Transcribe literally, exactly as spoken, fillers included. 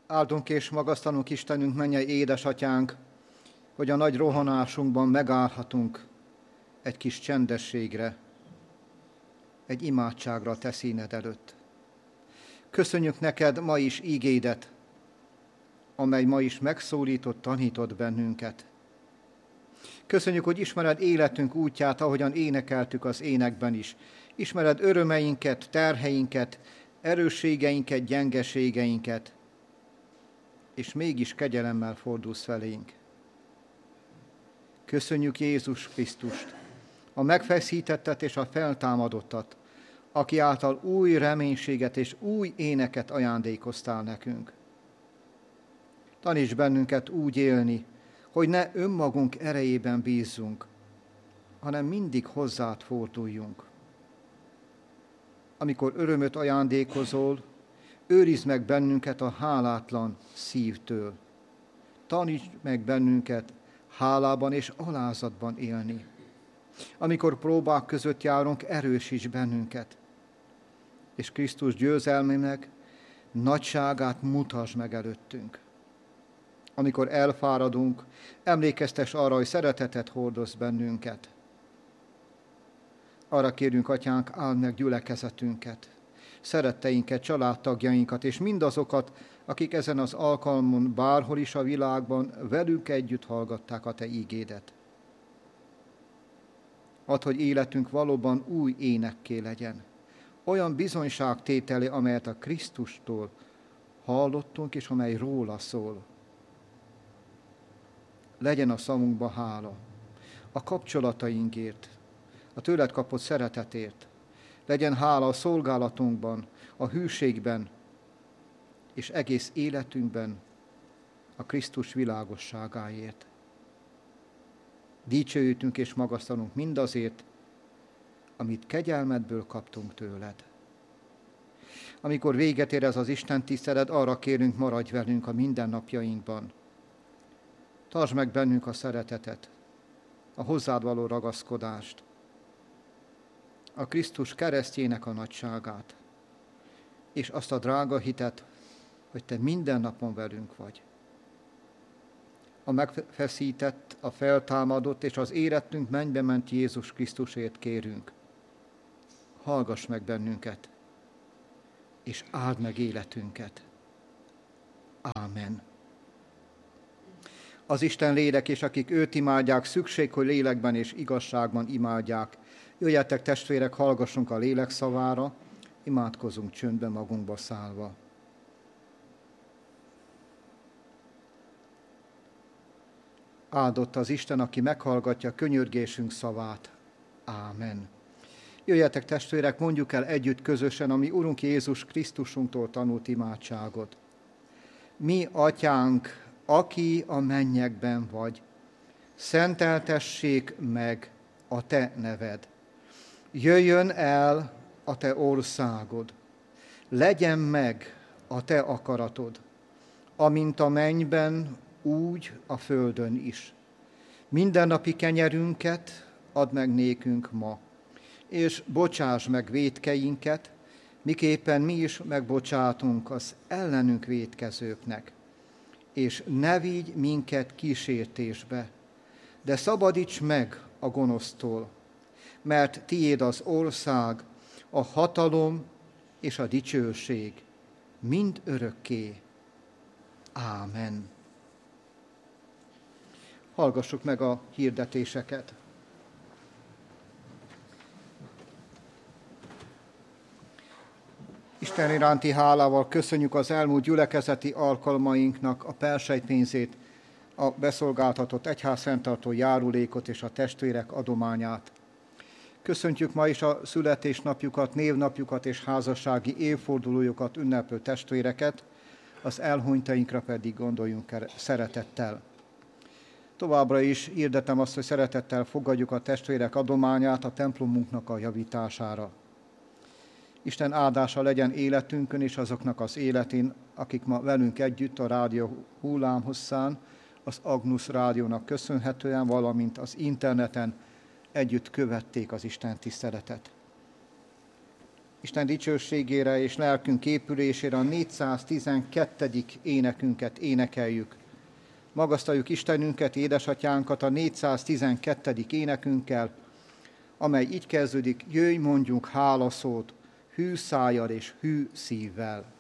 Áldunk és magasztalunk Istenünk, mennyei édesatyánk, hogy a nagy rohanásunkban megállhatunk egy kis csendességre, egy imádságra a te színed előtt. Köszönjük neked ma is ígédet, amely ma is megszólított, tanított bennünket. Köszönjük, hogy ismered életünk útját, ahogyan énekeltük az énekben is. Ismered örömeinket, terheinket, erősségeinket, gyengeségeinket, és mégis kegyelemmel fordulsz felénk. Köszönjük Jézus Krisztust, a megfeszítettet és a feltámadottat, aki által új reménységet és új éneket ajándékoztál nekünk. Taníts bennünket úgy élni, hogy ne önmagunk erejében bízzunk, hanem mindig hozzád forduljunk. Amikor örömöt ajándékozol, őrizd meg bennünket a hálátlan szívtől. Taníts meg bennünket hálában és alázatban élni. Amikor próbák között járunk, erősíts bennünket. És Krisztus győzelmének nagyságát mutasd meg előttünk. Amikor elfáradunk, emlékeztes arra, hogy szeretetet hordoz bennünket. Arra kérünk, Atyánk, áld meg gyülekezetünket, szeretteinket, családtagjainkat, és mindazokat, akik ezen az alkalmon bárhol is a világban velünk együtt hallgatták a te ígédet. Add, hogy életünk valóban új énekké legyen. Olyan bizonyságtétele, amelyet a Krisztustól hallottunk, és amely róla szól. Legyen a szavunkba hála, a kapcsolatainkért, a tőled kapott szeretetért. Legyen hála a szolgálatunkban, a hűségben, és egész életünkben a Krisztus világosságáért. Dicsőítünk és magasztalunk mindazért, amit kegyelmedből kaptunk tőled. Amikor véget ér ez az Isten tisztelet, arra kérünk, maradj velünk a mindennapjainkban. Tartsd meg bennünk a szeretetet, a hozzád való ragaszkodást, a Krisztus keresztjének a nagyságát, és azt a drága hitet, hogy te minden napon velünk vagy. A megfeszített, a feltámadott és az érettünk mennybe ment Jézus Krisztusért kérünk. Hallgass meg bennünket, és áld meg életünket. Ámen. Az Isten lélek, és akik őt imádják, szükség, hogy lélekben és igazságban imádják. Jöjjetek, testvérek, hallgassunk a lélek szavára, imádkozunk csöndbe magunkba szállva. Áldott az Isten, aki meghallgatja könyörgésünk szavát. Ámen. Jöjjetek, testvérek, mondjuk el együtt közösen a mi Urunk Jézus Krisztusunktól tanult imádságot. Mi, Atyánk, aki a mennyekben vagy, szenteltessék meg a te neved. Jöjjön el a te országod. Legyen meg a te akaratod, amint a mennyben, úgy a földön is. Mindennapi kenyerünket add meg nékünk ma, és bocsáss meg vétkeinket, miképpen mi is megbocsátunk az ellenünk vétkezőknek. És ne vigy minket kísértésbe, de szabadíts meg a gonosztól, mert tiéd az ország, a hatalom és a dicsőség mind örökké. Ámen. Hallgassuk meg a hirdetéseket. Isten iránti hálával köszönjük az elmúlt gyülekezeti alkalmainknak a persejtpénzét, a beszolgáltatott egyházfenntartó járulékot és a testvérek adományát. Köszöntjük ma is a születésnapjukat, névnapjukat és házassági évfordulójukat ünneplő testvéreket, az elhunytainkra pedig gondoljunk szeretettel. Továbbra is hirdetem azt, hogy szeretettel fogadjuk a testvérek adományát a templomunknak a javítására. Isten áldása legyen életünkön és azoknak az életén, akik ma velünk együtt a rádió hullámhosszán, az Agnus rádiónak köszönhetően, valamint az interneten együtt követték az Isten tiszteletet. Isten dicsőségére és lelkünk épülésére a négyszáztizenkettedik énekünket énekeljük. Magasztaljuk Istenünket, édesatyánkat a négyszáztizenkettedik énekünkkel, amely így kezdődik: jöjj, mondjunk hálaszót, hű szájjal és hű szívvel.